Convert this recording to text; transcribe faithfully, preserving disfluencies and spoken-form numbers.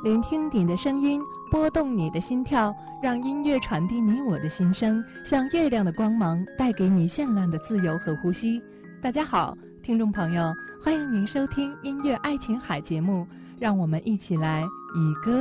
聆听你的声音，拨动你的心跳，让音乐传递你我的心声，像月亮的光芒，带给你绚烂的自由和呼吸。大家好，听众朋友，欢迎您收听音乐爱琴海节目，让我们一起来以歌